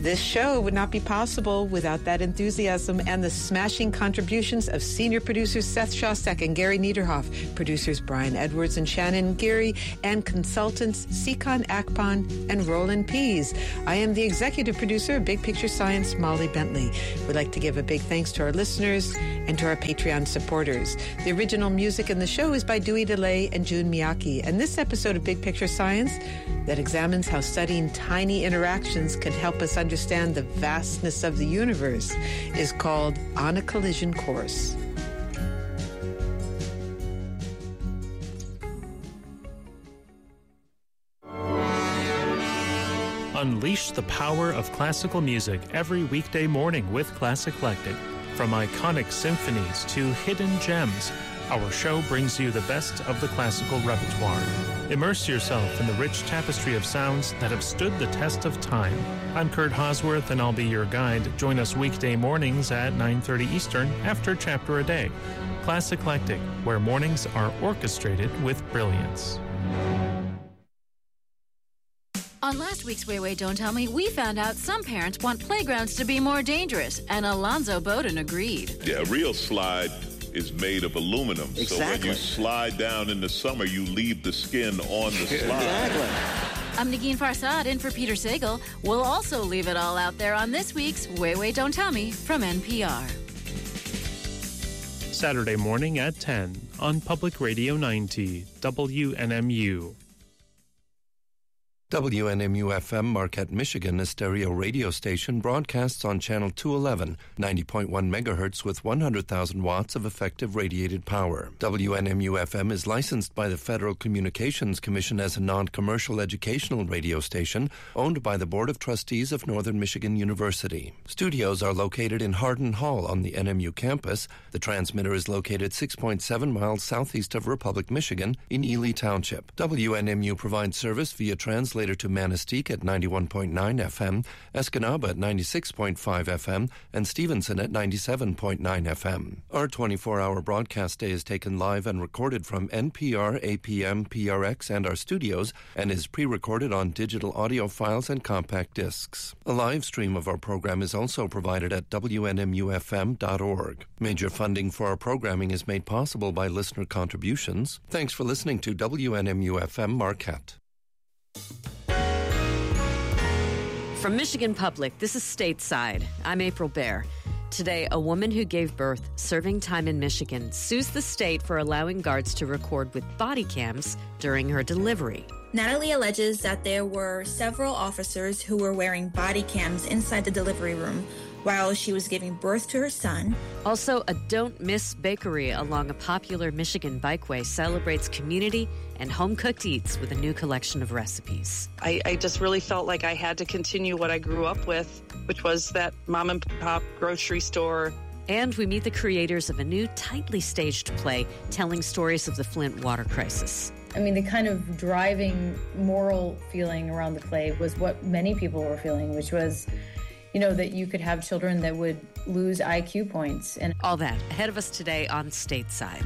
This show would not be possible without that enthusiasm and the smashing contributions of senior producers Seth Shostak and Gary Niederhoff, producers Brian Edwards and Shannon Geary, and consultants Sikon Akpan and Roland Pease. I am the executive producer of Big Picture Science, Molly Bentley. We'd like to give a big thanks to our listeners and to our Patreon supporters. The original music in the show is by Dewey DeLay and June Miyake. And this episode of Big Picture Science that examines how studying tiny interactions can help us understand the vastness of the universe is called On a Collision Course. Unleash the power of classical music every weekday morning with Classiclectic. From iconic symphonies to hidden gems, our show brings you the best of the classical repertoire. Immerse yourself in the rich tapestry of sounds that have stood the test of time. I'm Kurt Hosworth, and I'll be your guide. Join us weekday mornings at 9:30 Eastern after Chapter a Day. Classiclectic, where mornings are orchestrated with brilliance. On last week's Way, Don't Tell Me, we found out some parents want playgrounds to be more dangerous, and Alonzo Bowden agreed. Yeah, a real slide is made of aluminum. Exactly. So when you slide down in the summer, you leave the skin on the slide. Exactly. I'm Negin Farsad in for Peter Sagal. We'll also leave it all out there on this week's Way, Don't Tell Me from NPR. Saturday morning at 10 on Public Radio 90, WNMU. WNMU-FM Marquette, Michigan, a stereo radio station, broadcasts on Channel 211, 90.1 megahertz with 100,000 watts of effective radiated power. WNMU-FM is licensed by the Federal Communications Commission as a non-commercial educational radio station owned by the Board of Trustees of Northern Michigan University. Studios are located in Hardin Hall on the NMU campus. The transmitter is located 6.7 miles southeast of Republic, Michigan, in Ely Township. WNMU provides service via translator to Manistee at 91.9 FM, Escanaba at 96.5 FM, and Stevenson at 97.9 FM. Our 24-hour broadcast day is taken live and recorded from NPR, APM, PRX, and our studios, and is pre-recorded on digital audio files and compact discs. A live stream of our program is also provided at WNMUFM.org. Major funding for our programming is made possible by listener contributions. Thanks for listening to WNMU-FM Marquette. From Michigan Public, this is Stateside. I'm April Baer. Today, a woman who gave birth serving time in Michigan sues the state for allowing guards to record with body cams during her delivery. Natalie alleges that there were several officers who were wearing body cams inside the delivery room while she was giving birth to her son. Also, a Don't Miss bakery along a popular Michigan bikeway celebrates community and home-cooked eats with a new collection of recipes. I just really felt like I had to continue what I grew up with, which was that mom-and-pop grocery store. And we meet the creators of a new, tightly staged play telling stories of the Flint water crisis. I mean, the kind of driving moral feeling around the play was what many people were feeling, which was, you know, that you could have children that would lose IQ points. And all that ahead of us today on Stateside.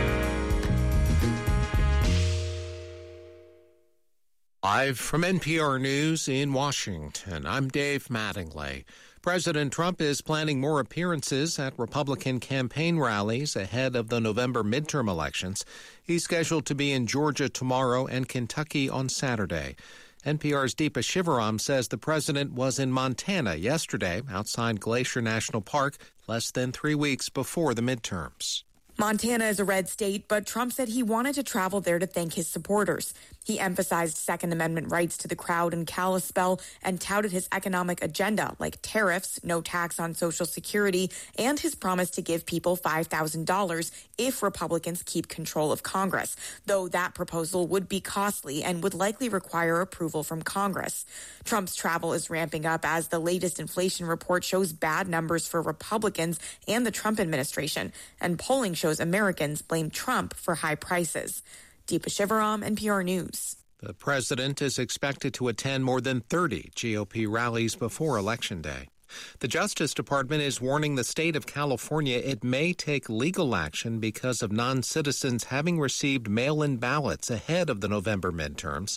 Live from NPR News in Washington, I'm Dave Mattingly. President Trump is planning more appearances at Republican campaign rallies ahead of the November midterm elections. He's scheduled to be in Georgia tomorrow and Kentucky on Saturday. NPR's Deepa Shivaram says the president was in Montana yesterday outside Glacier National Park less than 3 weeks before the midterms. Montana is a red state, but Trump said he wanted to travel there to thank his supporters. He emphasized Second Amendment rights to the crowd in Kalispell and touted his economic agenda, like tariffs, no tax on Social Security, and his promise to give people $5,000 if Republicans keep control of Congress, though that proposal would be costly and would likely require approval from Congress. Trump's travel is ramping up as the latest inflation report shows bad numbers for Republicans and the Trump administration, and polling shows Americans blame Trump for high prices. Deepa Shivaram, NPR News. The president is expected to attend more than 30 GOP rallies before Election Day. The Justice Department is warning the state of California it may take legal action because of non-citizens having received mail-in ballots ahead of the November midterms.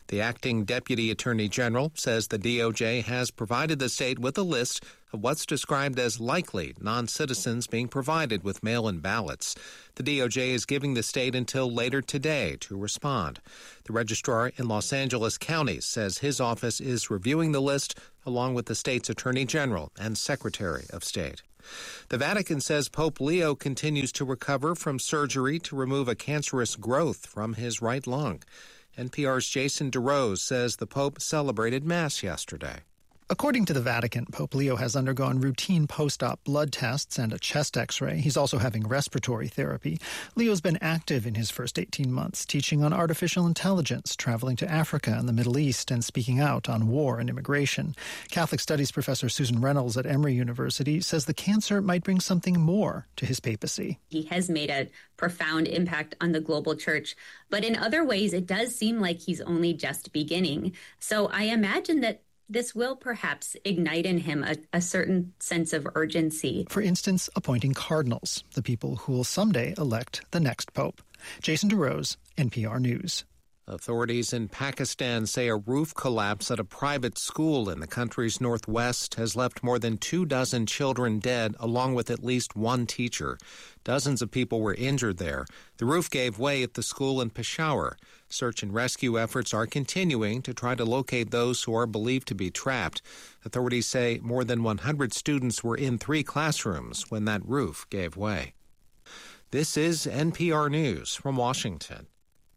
The acting deputy attorney general says the DOJ has provided the state with a list of what's described as likely non-citizens being provided with mail-in ballots. The DOJ is giving the state until later today to respond. The registrar in Los Angeles County says his office is reviewing the list along with the state's attorney general and secretary of state. The Vatican says Pope Leo continues to recover from surgery to remove a cancerous growth from his right lung. NPR's Jason DeRose says the Pope celebrated Mass yesterday. According to the Vatican, Pope Leo has undergone routine post-op blood tests and a chest x-ray. He's also having respiratory therapy. Leo's been active in his first 18 months, teaching on artificial intelligence, traveling to Africa and the Middle East, and speaking out on war and immigration. Catholic Studies professor Susan Reynolds at Emory University says the cancer might bring something more to his papacy. He has made a profound impact on the global church, but in other ways, it does seem like he's only just beginning. So I imagine that this will perhaps ignite in him a certain sense of urgency. For instance, appointing cardinals, the people who will someday elect the next pope. Jason DeRose, NPR News. Authorities in Pakistan say a roof collapse at a private school in the country's northwest has left more than 24 children dead, along with at least one teacher. Dozens of people were injured there. The roof gave way at the school in Peshawar. Search and rescue efforts are continuing to try to locate those who are believed to be trapped. Authorities say more than 100 students were in 3 classrooms when that roof gave way. This is NPR News from Washington.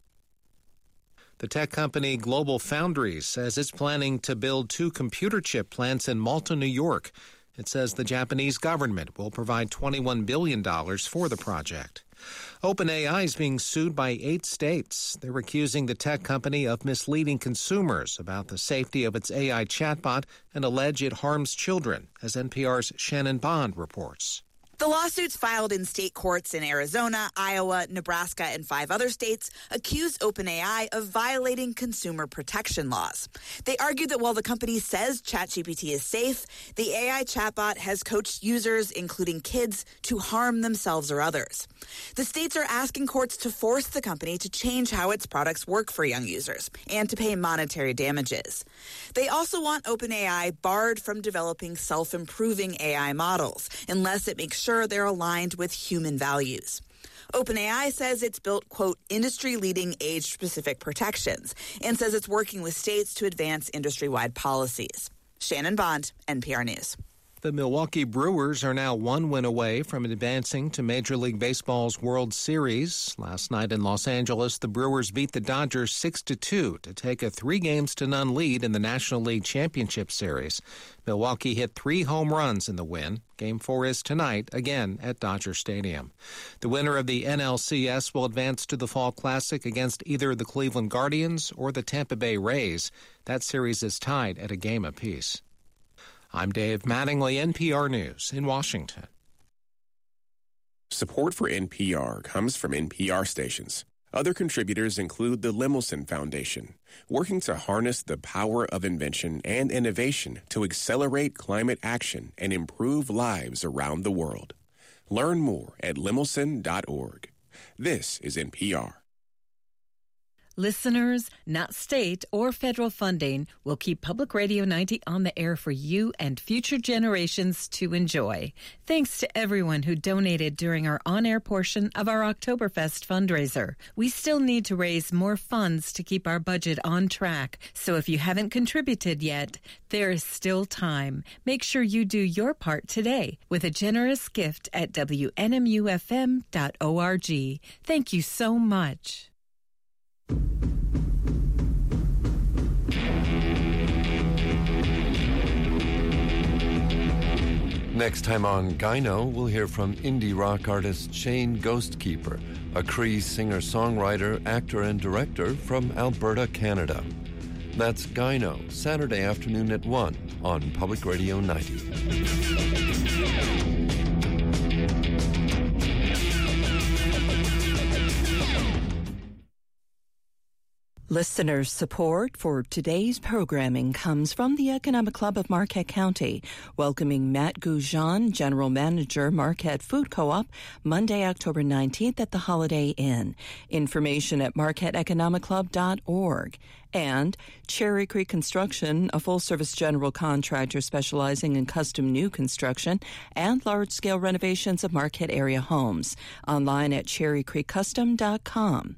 The tech company Global Foundries says it's planning to build 2 computer chip plants in Malta, New York. It says the Japanese government will provide $21 billion for the project. OpenAI is being sued by 8 states. They're accusing the tech company of misleading consumers about the safety of its AI chatbot and allege it harms children, as NPR's Shannon Bond reports. The lawsuits filed in state courts in Arizona, Iowa, Nebraska, and 5 other states accuse OpenAI of violating consumer protection laws. They argued that while the company says ChatGPT is safe, the AI chatbot has coached users, including kids, to harm themselves or others. The states are asking courts to force the company to change how its products work for young users and to pay monetary damages. They also want OpenAI barred from developing self-improving AI models unless it makes sure they're aligned with human values. OpenAI says it's built, quote, industry-leading age-specific protections and says it's working with states to advance industry-wide policies. Shannon Bond, NPR News. The Milwaukee Brewers are now 1 win away from advancing to Major League Baseball's World Series. Last night in Los Angeles, the Brewers beat the Dodgers 6-2 to take a 3-0 lead in the National League Championship Series. Milwaukee hit 3 home runs in the win. Game 4 is tonight, again at Dodger Stadium. The winner of the NLCS will advance to the Fall Classic against either the Cleveland Guardians or the Tampa Bay Rays. That series is tied at a game apiece. I'm Dave Mattingly, NPR News in Washington. Support for NPR comes from NPR stations. Other contributors include the Lemelson Foundation, working to harness the power of invention and innovation to accelerate climate action and improve lives around the world. Learn more at lemelson.org. This is NPR. Listeners, not state or federal funding will keep Public Radio 90 on the air for you and future generations to enjoy. Thanks to everyone who donated during our on-air portion of our Oktoberfest fundraiser. We still need to raise more funds to keep our budget on track, so if you haven't contributed yet, there is still time. Make sure you do your part today with a generous gift at WNMUFM.org. Thank you so much. Next time on Gyno, we'll hear from indie rock artist Shane Ghostkeeper, a Cree singer-songwriter, actor, and director from Alberta, Canada. That's Gyno, Saturday afternoon at 1 on Public Radio 90. Listener support for today's programming comes from the Economic Club of Marquette County, welcoming Matt Goujon, General Manager, Marquette Food Co-op, Monday, October 19th at the Holiday Inn. Information at marquetteeconomicclub.org. And Cherry Creek Construction, a full-service general contractor specializing in custom new construction and large-scale renovations of Marquette area homes. Online at cherrycreekcustom.com.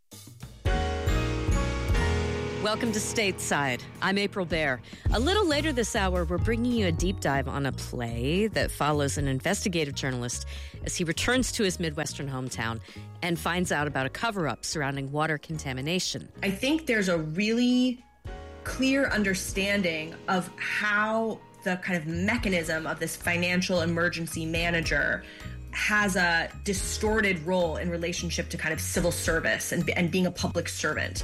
Welcome to Stateside. I'm April Baer. A little later this hour, we're bringing you a deep dive on a play that follows an investigative journalist as he returns to his Midwestern hometown and finds out about a cover-up surrounding water contamination. I think there's a really clear understanding of how the kind of mechanism of this financial emergency manager has a distorted role in relationship to kind of civil service and being a public servant.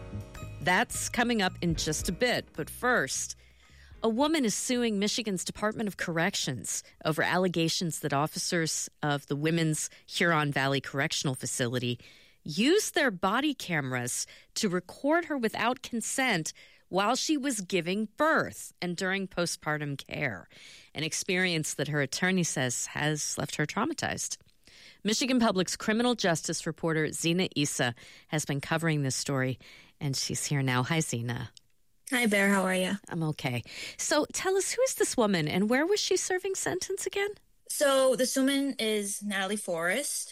That's coming up in just a bit. But first, a woman is suing Michigan's Department of Corrections over allegations that officers of the Women's Huron Valley Correctional Facility used their body cameras to record her without consent while she was giving birth and during postpartum care, an experience that her attorney says has left her traumatized. Michigan Public's criminal justice reporter Zina Issa has been covering this story, and she's here now. Hi, Zina. Hi, Bear. How are you? I'm okay. So tell us, who is this woman, and where was she serving sentence again? So this woman is Natalie Forrest.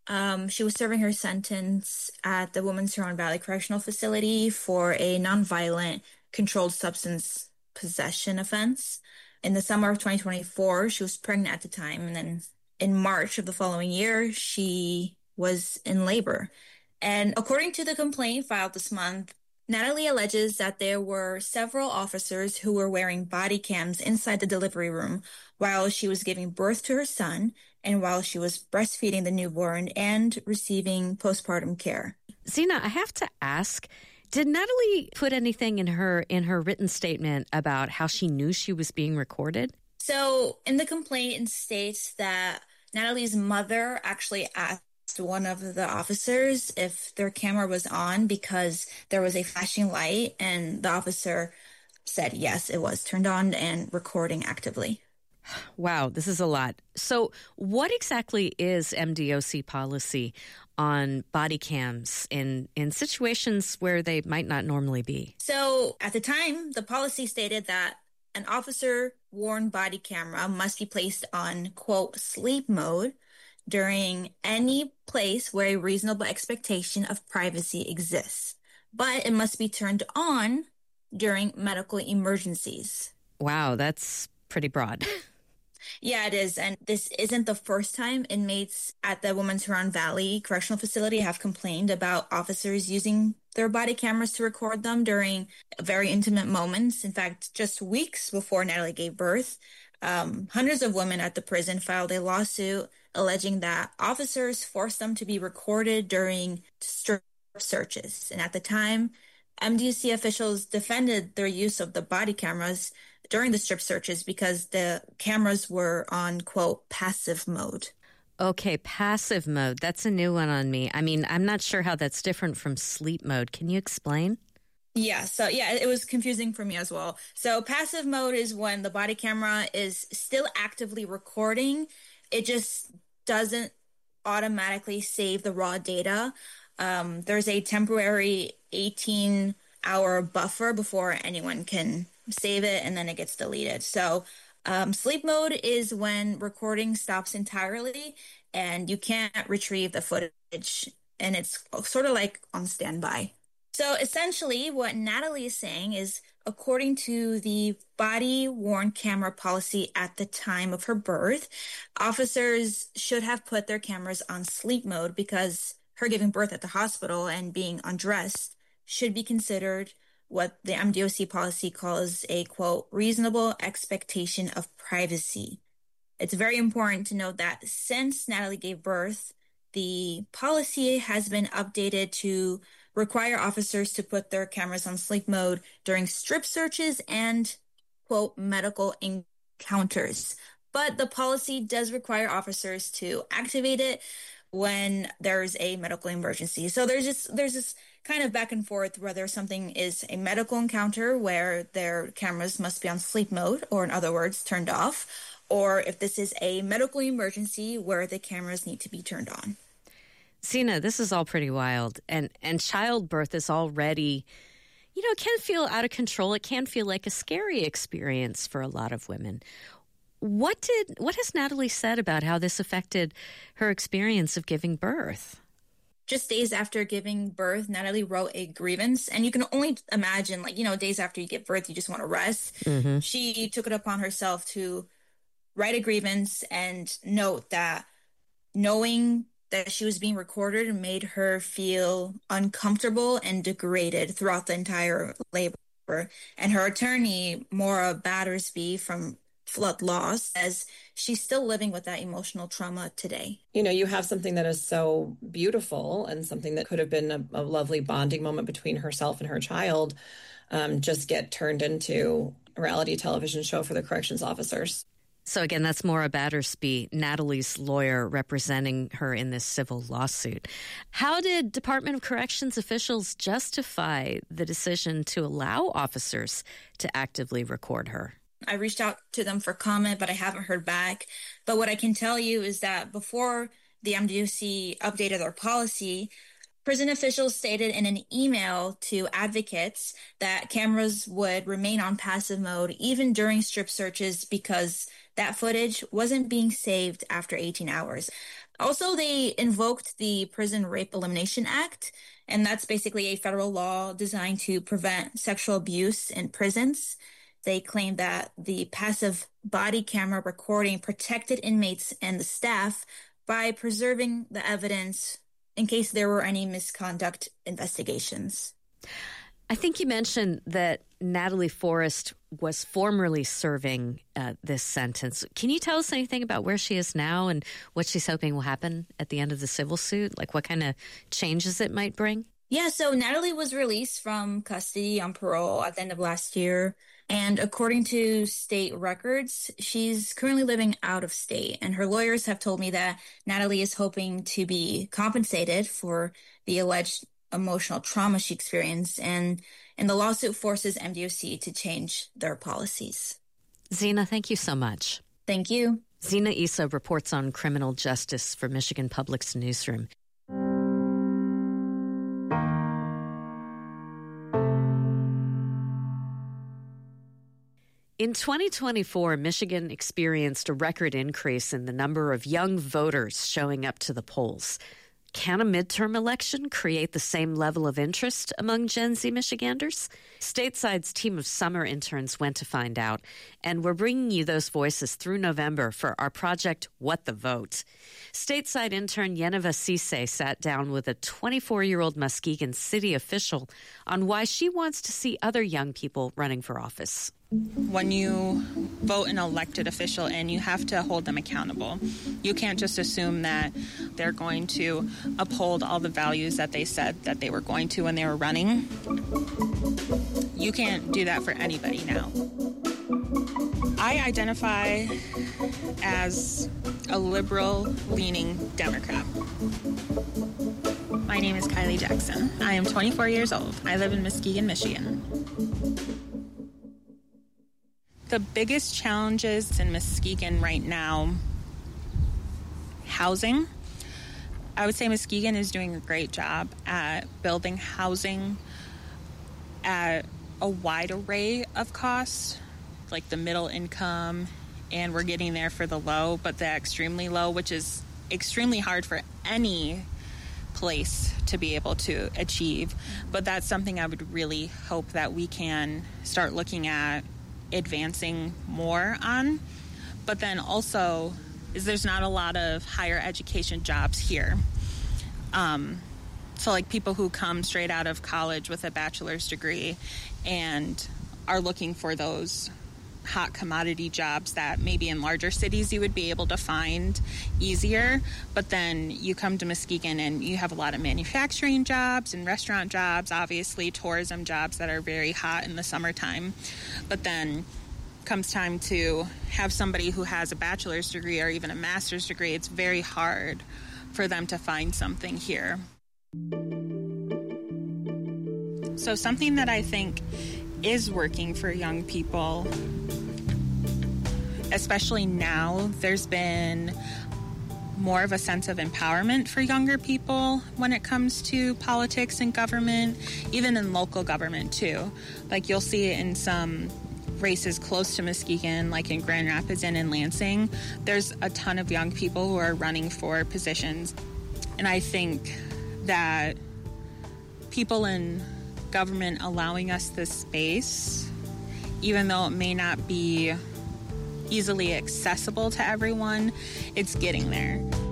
She was serving her sentence at the Women's Huron Valley Correctional Facility for a nonviolent controlled substance possession offense. In the summer of 2024, she was pregnant at the time, and then in March of the following year, she was in labor. And according to the complaint filed this month, Natalie alleges that there were several officers who were wearing body cams inside the delivery room while she was giving birth to her son and while she was breastfeeding the newborn and receiving postpartum care. Zina, I have to ask, did Natalie put anything in her written statement about how she knew she was being recorded? So in the complaint, it states that Natalie's mother actually asked one of the officers if their camera was on because there was a flashing light, and the officer said yes, it was turned on and recording actively. Wow, this is a lot. So what exactly is MDOC policy on body cams in situations where they might not normally be? So at the time, the policy stated that an officer-worn body camera must be placed on, quote, sleep mode during any place where a reasonable expectation of privacy exists. But it must be turned on during medical emergencies. Wow, that's pretty broad. Yeah, it is. And this isn't the first time inmates at the Women's Huron Valley Correctional Facility have complained about officers using their body cameras to record them during very intimate moments. In fact, just weeks before Natalie gave birth, hundreds of women at the prison filed a lawsuit alleging that officers forced them to be recorded during strip searches. And at the time, MDOC officials defended their use of the body cameras during the strip searches because the cameras were on, quote, passive mode. Okay, passive mode. That's a new one on me. I mean, I'm not sure how that's different from sleep mode. Can you explain? Yeah, it was confusing for me as well. So passive mode is when the body camera is still actively recording. It just doesn't automatically save the raw data. There's a temporary 18-hour buffer before anyone can save it, and then it gets deleted. So sleep mode is when recording stops entirely and you can't retrieve the footage, and it's sort of like on standby. So essentially what Natalie is saying is, according to the body-worn camera policy at the time of her birth, officers should have put their cameras on sleep mode because her giving birth at the hospital and being undressed should be considered what the MDOC policy calls a, quote, reasonable expectation of privacy. It's very important to note that since Natalie gave birth, the policy has been updated to require officers to put their cameras on sleep mode during strip searches and, quote, medical encounters. But the policy does require officers to activate it when there's a medical emergency. So there's this kind of back and forth whether something is a medical encounter where their cameras must be on sleep mode, or in other words, turned off, or if this is a medical emergency where the cameras need to be turned on. Zena, this is all pretty wild. And childbirth is already, it can feel out of control. It can feel like a scary experience for a lot of women. What has Natalie said about how this affected her experience of giving birth? Just days after giving birth, Natalie wrote a grievance. And you can only imagine, days after you give birth, you just want to rest. Mm-hmm. She took it upon herself to write a grievance and note that knowing that she was being recorded made her feel uncomfortable and degraded throughout the entire labor. And her attorney, Maura Battersby from Flood Law, says she's still living with that emotional trauma today. You have something that is so beautiful and something that could have been a lovely bonding moment between herself and her child just get turned into a reality television show for the corrections officers. So again, that's Maura Battersby, Natalie's lawyer representing her in this civil lawsuit. How did Department of Corrections officials justify the decision to allow officers to actively record her? I reached out to them for comment, but I haven't heard back. But what I can tell you is that before the MDOC updated their policy, prison officials stated in an email to advocates that cameras would remain on passive mode even during strip searches because that footage wasn't being saved after 18 hours. Also, they invoked the Prison Rape Elimination Act, and that's basically a federal law designed to prevent sexual abuse in prisons. They claim that the passive body camera recording protected inmates and the staff by preserving the evidence in case there were any misconduct investigations. I think you mentioned that Natalie Forrest was formerly serving this sentence. Can you tell us anything about where she is now and what she's hoping will happen at the end of the civil suit? Like what kind of changes it might bring? Yeah, so Natalie was released from custody on parole at the end of last year. And according to state records, she's currently living out of state. And her lawyers have told me that Natalie is hoping to be compensated for the alleged emotional trauma she experienced. And the lawsuit forces MDOC to change their policies. Zena, thank you so much. Thank you. Zena Issa reports on criminal justice for Michigan Public's Newsroom. In 2024, Michigan experienced a record increase in the number of young voters showing up to the polls. Can a midterm election create the same level of interest among Gen Z Michiganders? Stateside's team of summer interns went to find out, and we're bringing you those voices through November for our project, What the Vote. Stateside intern Yeneva Cisse sat down with a 24-year-old Muskegon city official on why she wants to see other young people running for office. When you vote an elected official in, you have to hold them accountable. You can't just assume that they're going to uphold all the values that they said that they were going to when they were running. You can't do that for anybody now. I identify as a liberal-leaning Democrat. My name is Kylie Jackson. I am 24 years old. I live in Muskegon, Michigan. The biggest challenges in Muskegon right now, housing. I would say Muskegon is doing a great job at building housing at a wide array of costs, like the middle income, and we're getting there for the low, but the extremely low, which is extremely hard for any place to be able to achieve. But that's something I would really hope that we can start looking at advancing more on. But then also is there's not a lot of higher education jobs here. So like people who come straight out of college with a bachelor's degree and are looking for those hot commodity jobs that maybe in larger cities you would be able to find easier, but then you come to Muskegon and you have a lot of manufacturing jobs and restaurant jobs, obviously tourism jobs that are very hot in the summertime. But then comes time to have somebody who has a bachelor's degree or even a master's degree, it's very hard for them to find something here. So something that I think is working for young people, especially now, there's been more of a sense of empowerment for younger people when it comes to politics and government, even in local government too. Like you'll see it in some races close to Muskegon, like in Grand Rapids and in Lansing. There's a ton of young people who are running for positions. And I think that people in government allowing us this space, even though it may not be easily accessible to everyone, it's getting there.